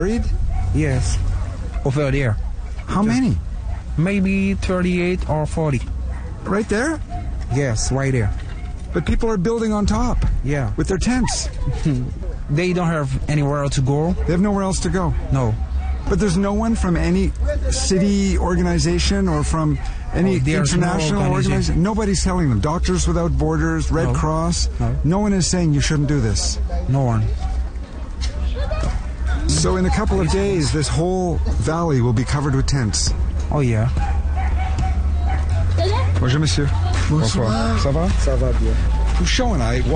Married? Yes, over there. How many? Maybe 38 or 40. Right there? Yes, right there. But people are building on top. Yeah. With their tents. They don't have anywhere else to go. They have nowhere else to go. No. But there's no one from any city organization or from any international organization? Nobody's telling them. Doctors Without Borders, Red Cross. No one is saying you shouldn't do this. No one. So in a couple of days, this whole valley will be covered with tents. Oh, yeah. Bonjour, monsieur. Bonsoir. Ça va? Ça va bien. Show and I